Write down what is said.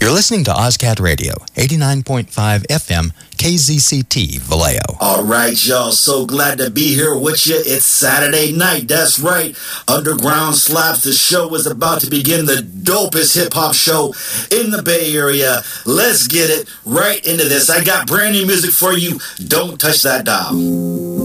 You're listening to OzCat Radio, 89.5 FM, KZCT, Vallejo. All right, y'all. So glad to be here with you. It's Saturday night. That's right. Underground Slaps. The show is about to begin. The dopest hip-hop show in the Bay Area. Let's get it right into this. I got brand new music for you. Don't touch that dial.